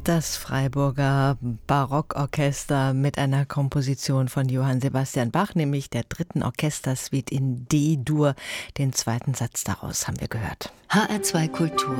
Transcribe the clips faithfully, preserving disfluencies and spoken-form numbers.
Das Freiburger Barockorchester mit einer Komposition von Johann Sebastian Bach, nämlich der dritten Orchestersuite in D-Dur. Den zweiten Satz daraus haben wir gehört. H R zwei Kultur.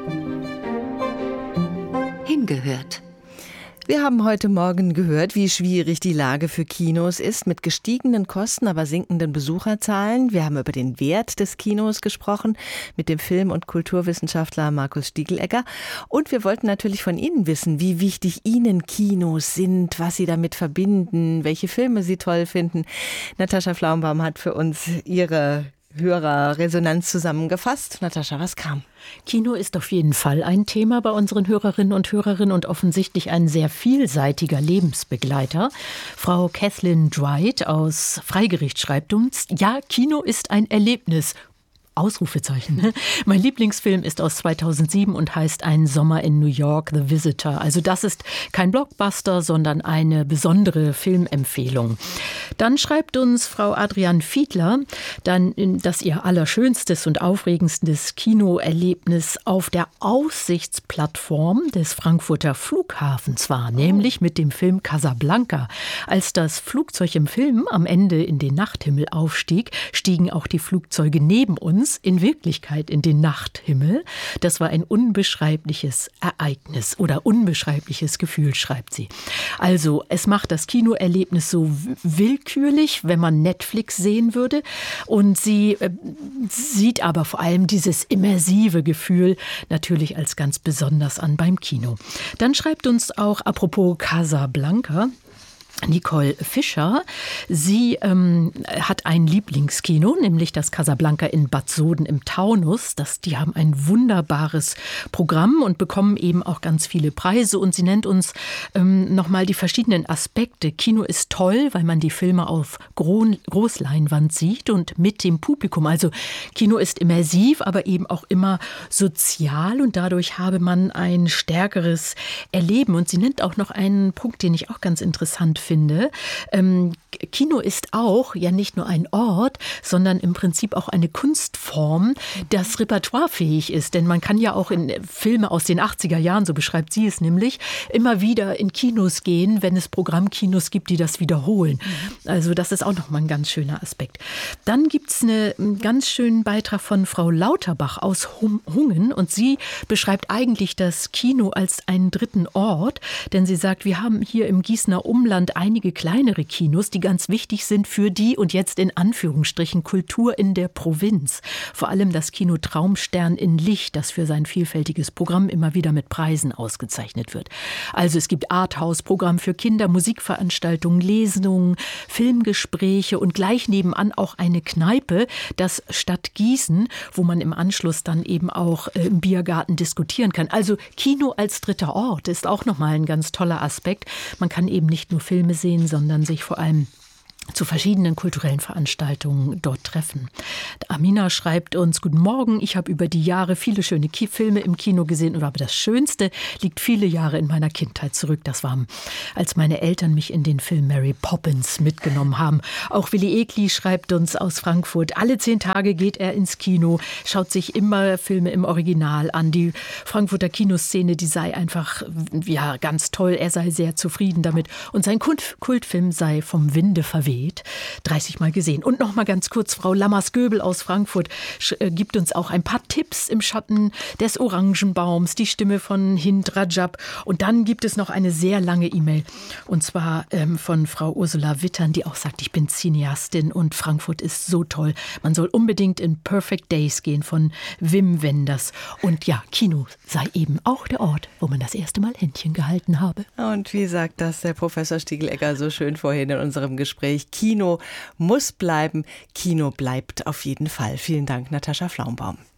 Hingehört. Wir haben heute Morgen gehört, wie schwierig die Lage für Kinos ist, mit gestiegenen Kosten, aber sinkenden Besucherzahlen. Wir haben über den Wert des Kinos gesprochen mit dem Film- und Kulturwissenschaftler Markus Stiegelegger. Und wir wollten natürlich von Ihnen wissen, wie wichtig Ihnen Kinos sind, was Sie damit verbinden, welche Filme Sie toll finden. Natascha Flaumbaum hat für uns ihre Hörerresonanz zusammengefasst. Natascha, was kam? Kino ist auf jeden Fall ein Thema bei unseren Hörerinnen und Hörern und offensichtlich ein sehr vielseitiger Lebensbegleiter. Frau Kathleen Dwight aus Freigericht schreibt uns, ja, Kino ist ein Erlebnis. Ausrufezeichen. Mein Lieblingsfilm ist aus zweitausendsieben und heißt Ein Sommer in New York, The Visitor. Also das ist kein Blockbuster, sondern eine besondere Filmempfehlung. Dann schreibt uns Frau Adrian Fiedler, dann, dass ihr allerschönstes und aufregendstes Kinoerlebnis auf der Aussichtsplattform des Frankfurter Flughafens war, oh. nämlich mit dem Film Casablanca. Als das Flugzeug im Film am Ende in den Nachthimmel aufstieg, stiegen auch die Flugzeuge neben uns in Wirklichkeit in den Nachthimmel. Das war ein unbeschreibliches Ereignis oder unbeschreibliches Gefühl, schreibt sie. Also es macht das Kinoerlebnis so willkürlich, wenn man Netflix sehen würde. Und sie äh, sieht aber vor allem dieses immersive Gefühl natürlich als ganz besonders an beim Kino. Dann schreibt uns auch, apropos Casablanca, Nicole Fischer. Sie ähm, hat ein Lieblingskino, nämlich das Casablanca in Bad Soden im Taunus. Das, die haben ein wunderbares Programm und bekommen eben auch ganz viele Preise. Und sie nennt uns ähm, nochmal die verschiedenen Aspekte. Kino ist toll, weil man die Filme auf Gro- Großleinwand sieht und mit dem Publikum. Also Kino ist immersiv, aber eben auch immer sozial und dadurch habe man ein stärkeres Erleben. Und sie nennt auch noch einen Punkt, den ich auch ganz interessant finde. finde. Ähm, Kino ist auch ja nicht nur ein Ort, sondern im Prinzip auch eine Kunstform, das repertoirefähig ist. Denn man kann ja auch in Filme aus den achtziger Jahren, so beschreibt sie es nämlich, immer wieder in Kinos gehen, wenn es Programmkinos gibt, die das wiederholen. Also das ist auch nochmal ein ganz schöner Aspekt. Dann gibt es einen ganz schönen Beitrag von Frau Lauterbach aus Hungen und sie beschreibt eigentlich das Kino als einen dritten Ort, denn sie sagt, wir haben hier im Gießener Umland einige kleinere Kinos, die ganz wichtig sind für die und jetzt in Anführungsstrichen Kultur in der Provinz. Vor allem das Kino Traumstern in Licht, das für sein vielfältiges Programm immer wieder mit Preisen ausgezeichnet wird. Also es gibt Arthouse-Programm für Kinder, Musikveranstaltungen, Lesungen, Filmgespräche und gleich nebenan auch eine Kneipe, das Stadt Gießen, wo man im Anschluss dann eben auch äh, im Biergarten diskutieren kann. Also Kino als dritter Ort ist auch nochmal ein ganz toller Aspekt. Man kann eben nicht nur Filme sehen, sondern sich vor allem zu verschiedenen kulturellen Veranstaltungen dort treffen. Amina schreibt uns, guten Morgen, ich habe über die Jahre viele schöne Ki- Filme im Kino gesehen, aber das Schönste liegt viele Jahre in meiner Kindheit zurück. Das war, als meine Eltern mich in den Film Mary Poppins mitgenommen haben. Auch Willi Egli schreibt uns aus Frankfurt, alle zehn Tage geht er ins Kino, schaut sich immer Filme im Original an. Die Frankfurter Kinoszene, die sei einfach ja, ganz toll, er sei sehr zufrieden damit und sein Kult- Kultfilm sei vom Winde verweht. dreißig Mal gesehen. Und noch mal ganz kurz, Frau Lammers-Göbel aus Frankfurt sch- äh, gibt uns auch ein paar Tipps im Schatten des Orangenbaums, die Stimme von Hind Rajab. Und dann gibt es noch eine sehr lange E-Mail. Und zwar ähm, von Frau Ursula Wittern, die auch sagt, ich bin Cineastin und Frankfurt ist so toll. Man soll unbedingt in Perfect Days gehen von Wim Wenders. Und ja, Kino sei eben auch der Ort, wo man das erste Mal Händchen gehalten habe. Und wie sagt das der Professor Stiegelegger so schön vorhin in unserem Gespräch? Kino muss bleiben. Kino bleibt auf jeden Fall. Vielen Dank, Natascha Flaumbaum.